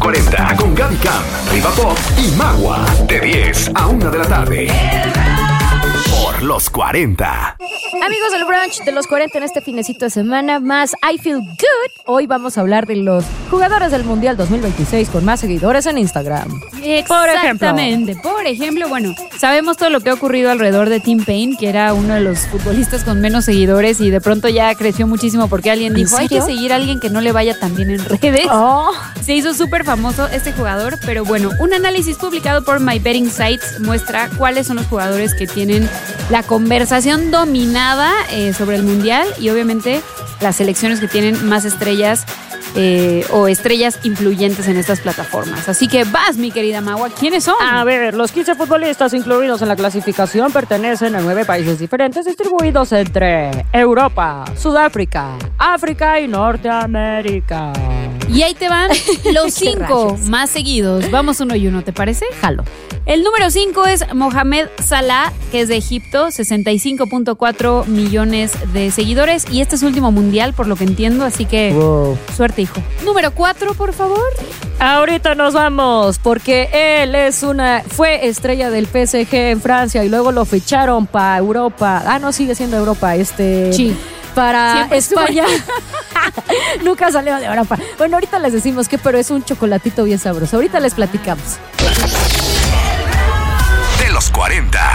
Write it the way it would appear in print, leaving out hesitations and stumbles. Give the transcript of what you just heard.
40 con Gaby Cam, Riva Pop y Magua. De 10 a 1 de la tarde. Por los 40. Amigos del brunch de los 40 en este finecito de semana más I Feel Good. Hoy vamos a hablar de los jugadores del Mundial 2026 con más seguidores en Instagram. Exactamente. Por ejemplo, bueno, sabemos todo lo que ha ocurrido alrededor de Tim Payne, que era uno de los futbolistas con menos seguidores y de pronto ya creció muchísimo porque alguien dijo, hay que seguir a alguien que no le vaya tan bien en redes. Se hizo súper famoso este jugador, pero bueno, un análisis publicado por My Betting Sites muestra cuáles son los jugadores que tienen la conversación dominada sobre el Mundial y obviamente las selecciones que tienen más estrellas o estrellas influyentes en estas plataformas. Así que vas, mi querida Magua, ¿quiénes son? A ver, los 15 futbolistas incluidos en la clasificación pertenecen a 9 países diferentes distribuidos entre Europa, Sudáfrica, África y Norteamérica. Y ahí te van los 5 más seguidos. Vamos uno y uno, ¿te parece? Jalo. El número 5 es Mohamed Salah, que es de Egipto, 65.4 millones de seguidores. Y este es su último mundial, por lo que entiendo, así que suerte, hijo. Número 4, por favor. Ahorita nos vamos, porque él fue estrella del PSG en Francia y luego lo ficharon para Europa. No, sigue siendo Europa, Sí. Para Siempre España. Nunca salió de Europa. Bueno, ahorita les decimos que, pero es un chocolatito bien sabroso. Ahorita les platicamos. De los 40.